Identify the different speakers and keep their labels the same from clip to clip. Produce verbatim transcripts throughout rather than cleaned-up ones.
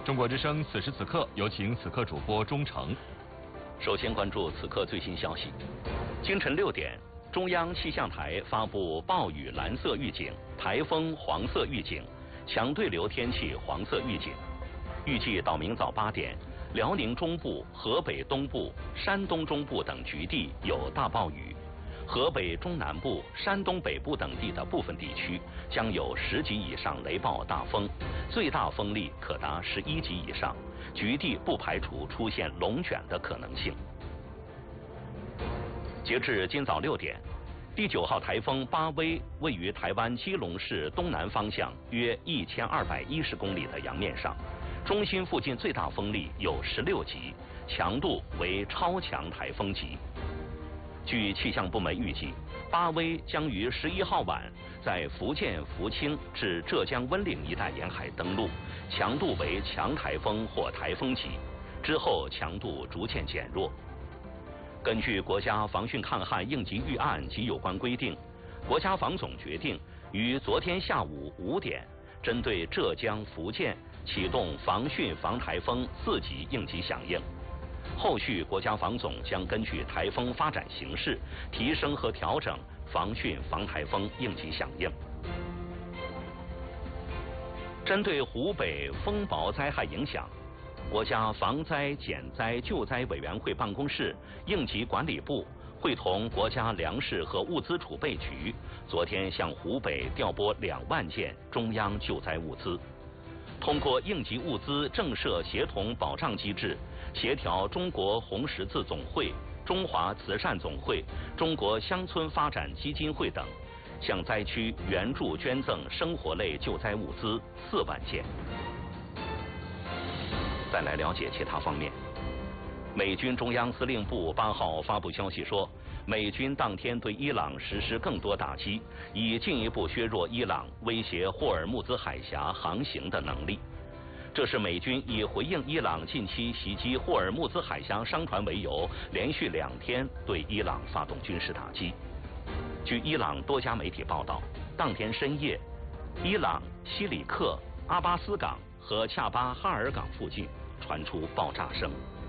Speaker 1: 中国之声此时此刻，有请此刻主播钟诚。
Speaker 2: 首先关注此刻最新消息。清晨六点，中央气象台发布暴雨蓝色预警、台风黄色预警、强对流天气黄色预警。预计到明早八点，辽宁中部、河北东部、山东中部等局地有大暴雨。河北中南部、山东北部等地的部分地区将有十级以上雷暴大风，最大风力可达十一级以上，局地不排除出现龙卷的可能性。截至今早六点，第九号台风巴威位于台湾基隆市东南方向约一千二百一十公里的洋面上，中心附近最大风力有十六级，强度为超强台风级。据气象部门预计，巴威将于十一号晚在福建福清至浙江温岭一带沿海登陆，强度为强台风或台风级，之后强度逐渐减弱。根据国家防汛抗旱应急预案及有关规定，国家防总决定于昨天下午五点，针对浙江、福建启动防汛防台风四级应急响应。后续国家防总将根据台风发展形势，提升和调整防汛防台风应急响应。针对湖北风雹灾害影响，国家防灾减灾救灾委员会办公室应急管理部会同国家粮食和物资储备局，昨天向湖北调拨两万件中央救灾物资。通过应急物资政设协同保障机制，协调中国红十字总会、中华慈善总会、中国乡村发展基金会等，向灾区援助捐赠生活类救灾物资四万件。再来了解其他方面。美军中央司令部八号发布消息说，美军当天对伊朗实施更多打击，以进一步削弱伊朗威胁霍尔木兹海峡航行的能力。这是美军以回应伊朗近期袭击霍尔木兹海峡商船为由，连续两天对伊朗发动军事打击。据伊朗多家媒体报道，当天深夜，伊朗西里克、阿巴斯港和恰巴哈尔港附近传出爆炸声。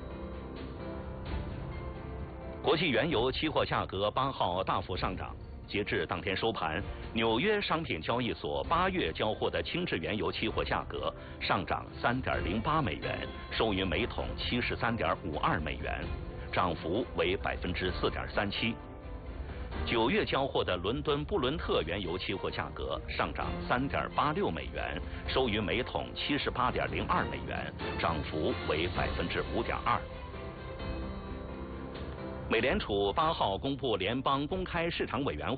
Speaker 2: 国际原油期货价格八号大幅上涨，截至当天收盘，纽约商品交易所八月交货的轻质原油期货价格上涨三点零八美元，收于每桶七十三点五二美元，涨幅为百分之四点三七。九月交货的伦敦布伦特原油期货价格上涨三点八六美元，收于每桶七十八点零二美元，涨幅为百分之五点二。美联储八号公布联邦公开市场委员